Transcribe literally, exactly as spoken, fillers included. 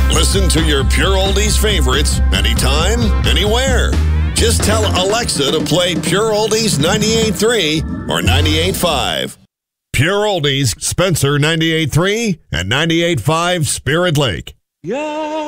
Listen to your Pure Oldies favorites anytime, anywhere. Just tell Alexa to play Pure Oldies ninety-eight point three or ninety-eight point five. Pure Oldies, Spencer ninety-eight point three and ninety-eight point five Spirit Lake. Yeah.